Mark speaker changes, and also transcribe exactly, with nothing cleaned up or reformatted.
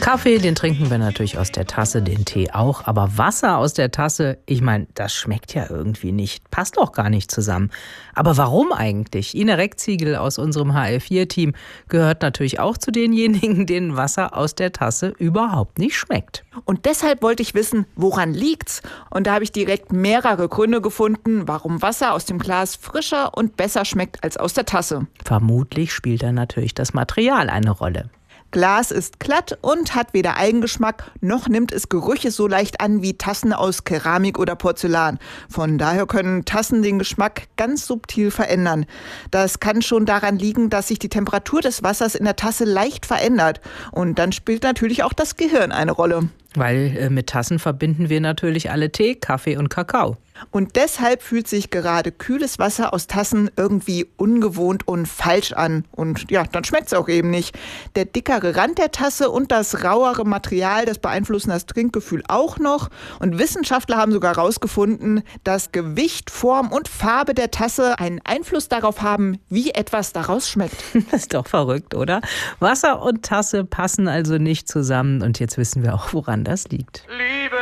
Speaker 1: Kaffee, den trinken wir natürlich aus der Tasse, den Tee auch. Aber Wasser aus der Tasse, ich meine, das schmeckt ja irgendwie nicht. Passt doch gar nicht zusammen. Aber warum eigentlich? Ina Reckziegel aus unserem H L vier Team gehört natürlich auch zu denjenigen, denen Wasser aus der Tasse überhaupt nicht schmeckt.
Speaker 2: Und deshalb wollte ich wissen, woran liegt's? Und da habe ich direkt mehrere Gründe gefunden, warum Wasser aus dem Glas frischer und besser schmeckt als aus der Tasse.
Speaker 1: Vermutlich spielt da natürlich das Material eine Rolle.
Speaker 2: Glas ist glatt und hat weder Eigengeschmack, noch nimmt es Gerüche so leicht an wie Tassen aus Keramik oder Porzellan. Von daher können Tassen den Geschmack ganz subtil verändern. Das kann schon daran liegen, dass sich die Temperatur des Wassers in der Tasse leicht verändert. Und dann spielt natürlich auch das Gehirn eine Rolle.
Speaker 1: Weil äh, mit Tassen verbinden wir natürlich alle Tee, Kaffee und Kakao.
Speaker 2: Und deshalb fühlt sich gerade kühles Wasser aus Tassen irgendwie ungewohnt und falsch an. Und ja, dann schmeckt es auch eben nicht. Der dickere Rand der Tasse und das rauere Material, das beeinflussen das Trinkgefühl auch noch. Und Wissenschaftler haben sogar herausgefunden, dass Gewicht, Form und Farbe der Tasse einen Einfluss darauf haben, wie etwas daraus schmeckt.
Speaker 1: Das ist doch verrückt, oder? Wasser und Tasse passen also nicht zusammen. Und jetzt wissen wir auch, woran das liegt.
Speaker 3: Liebe